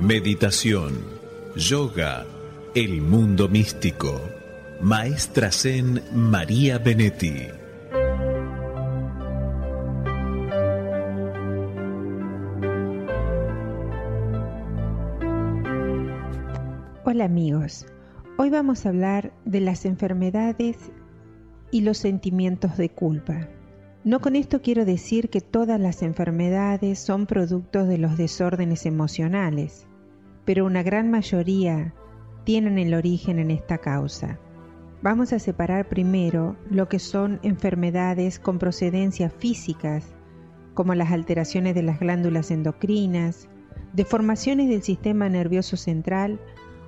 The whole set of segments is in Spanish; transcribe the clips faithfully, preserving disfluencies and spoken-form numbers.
meditación, yoga, el mundo místico. Maestra Zen María Benetti. Hola amigos, hoy vamos a hablar de las enfermedades y los sentimientos de culpa. No con esto quiero decir que todas las enfermedades son productos de los desórdenes emocionales, pero una gran mayoría tienen el origen en esta causa. Vamos a separar primero lo que son enfermedades con procedencias físicas, como las alteraciones de las glándulas endocrinas, deformaciones del sistema nervioso central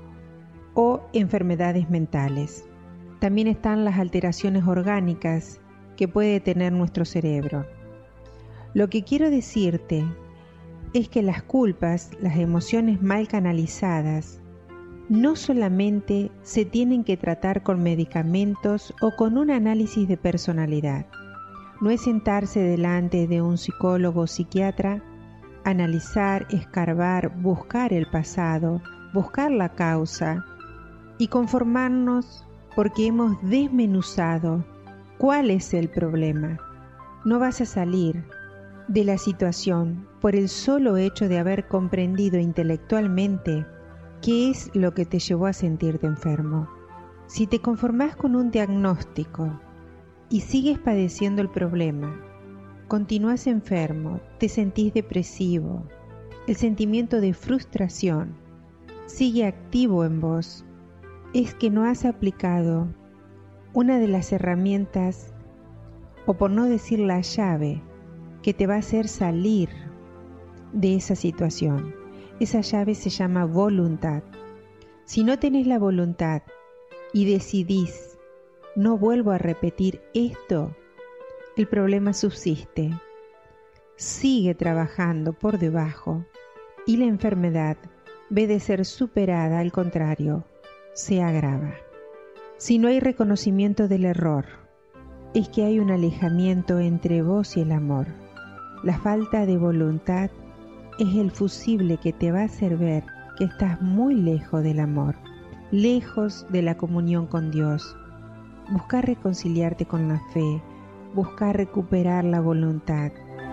o enfermedades mentales. También están las alteraciones orgánicas que puede tener nuestro cerebro. Lo que quiero decirte es que las culpas, las emociones mal canalizadas, no solamente se tienen que tratar con medicamentos o con un análisis de personalidad. No es sentarse delante de un psicólogo o psiquiatra, analizar, escarbar, buscar el pasado, buscar la causa y conformarnos porque hemos desmenuzado cuál es el problema. No vas a salir de la situación por el solo hecho de haber comprendido intelectualmente qué es lo que te llevó a sentirte enfermo. Si te conformás con un diagnóstico y sigues padeciendo el problema, continúas enfermo, te sentís depresivo, el sentimiento de frustración sigue activo en vos, es que no has aplicado una de las herramientas, o por no decir la llave, que te va a hacer salir de esa situación. Esa llave se llama voluntad. Si no tenés la voluntad y decidís, no vuelvo a repetir esto, el problema subsiste. Sigue trabajando por debajo y la enfermedad, en vez de ser superada, al contrario, se agrava. Si no hay reconocimiento del error, es que hay un alejamiento entre vos y el amor. La falta de voluntad es el fusible que te va a hacer ver que estás muy lejos del amor, lejos de la comunión con Dios. Buscar reconciliarte con la fe, buscar recuperar la voluntad,